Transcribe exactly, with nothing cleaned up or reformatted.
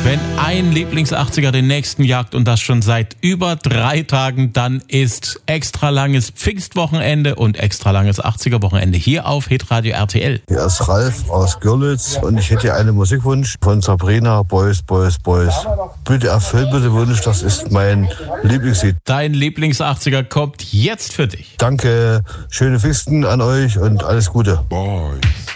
Wenn ein Lieblings-achtziger den nächsten jagt und das schon seit über drei Tagen, dann ist extra langes Pfingstwochenende und extra langes achtziger-Wochenende hier auf Hitradio R T L. Hier ist Ralf aus Görlitz und ich hätte einen Musikwunsch von Sabrina, Boys, Boys, Boys. Bitte erfüll bitte Wunsch, das ist mein Lieblingslied. Dein Lieblings-achtziger kommt jetzt für dich. Danke, schöne Pfingsten an euch und alles Gute. Boys.